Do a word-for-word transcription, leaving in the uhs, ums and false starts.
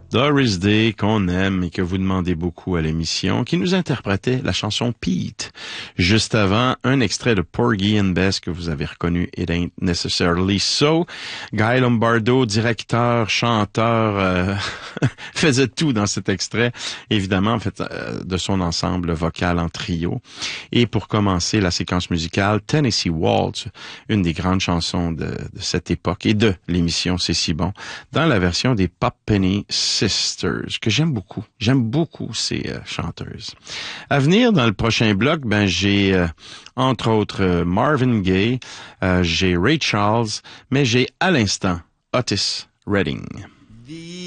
Doris Day, qu'on aime et que vous demandez beaucoup à l'émission, qui nous interprétait la chanson Pete. Juste avant, un extrait de Porgy and Bess que vous avez reconnu, It Ain't Necessarily So. Guy Lombardo, directeur, chanteur, euh, faisait tout dans cet extrait, évidemment, en fait, euh, de son ensemble vocal en trio. Et pour commencer la séquence musicale, Tennessee Waltz, une des grandes chansons de, de cette époque et de l'émission C'est si bon, dans la version des Pop Penny Sisters, que j'aime beaucoup. J'aime beaucoup ces euh, chanteuses. À venir, dans le prochain bloc, ben j'ai, euh, entre autres, euh, Marvin Gaye, euh, j'ai Ray Charles, mais j'ai à l'instant Otis Redding.